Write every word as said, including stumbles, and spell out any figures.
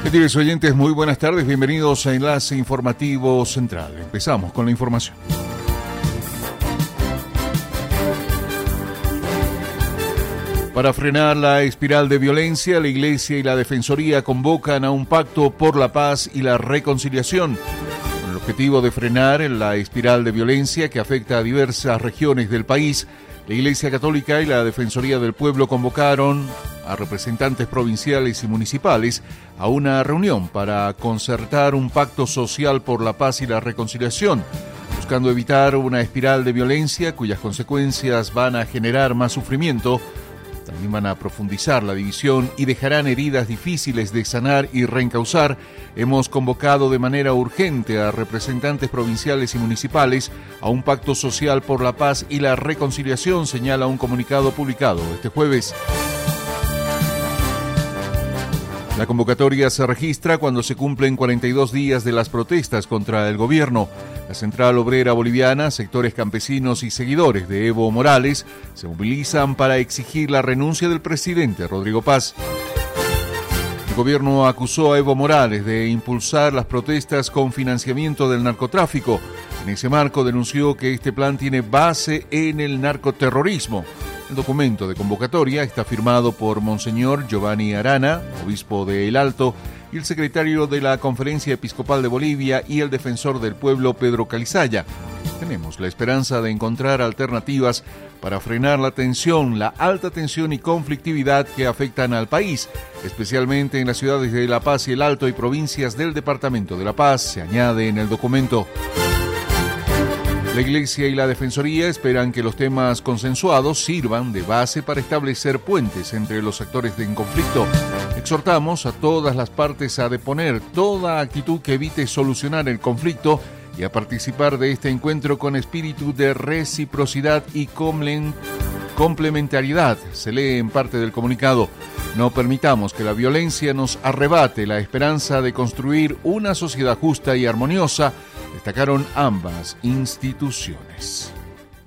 Queridos oyentes, muy buenas tardes, bienvenidos a Enlace Informativo Central. Empezamos con la información. Para frenar la espiral de violencia, la Iglesia y la Defensoría convocan a un pacto por la paz y la reconciliación, con el objetivo de frenar la espiral de violencia que afecta a diversas regiones del país. La Iglesia Católica y la Defensoría del Pueblo convocaron a representantes provinciales y municipales a una reunión para concertar un pacto social por la paz y la reconciliación, buscando evitar una espiral de violencia cuyas consecuencias van a generar más sufrimiento. También van a profundizar la división y dejarán heridas difíciles de sanar y reencauzar. Hemos convocado de manera urgente a representantes provinciales y municipales a un pacto social por la paz y la reconciliación, señala un comunicado publicado este jueves. La convocatoria se registra cuando se cumplen cuarenta y dos días de las protestas contra el gobierno. La Central Obrera Boliviana, sectores campesinos y seguidores de Evo Morales se movilizan para exigir la renuncia del presidente Rodrigo Paz. El gobierno acusó a Evo Morales de impulsar las protestas con financiamiento del narcotráfico. En ese marco denunció que este plan tiene base en el narcoterrorismo. El documento de convocatoria está firmado por Monseñor Giovanni Arana, obispo de El Alto, y el secretario de la Conferencia Episcopal de Bolivia y el defensor del pueblo Pedro Calizaya. Tenemos la esperanza de encontrar alternativas para frenar la tensión, la alta tensión y conflictividad que afectan al país, especialmente en las ciudades de La Paz y El Alto y provincias del departamento de La Paz, se añade en el documento. La Iglesia y la Defensoría esperan que los temas consensuados sirvan de base para establecer puentes entre los actores en conflicto. Exhortamos a todas las partes a deponer toda actitud que evite solucionar el conflicto y a participar de este encuentro con espíritu de reciprocidad y complementariedad, se lee en parte del comunicado. No permitamos que la violencia nos arrebate la esperanza de construir una sociedad justa y armoniosa, destacaron ambas instituciones.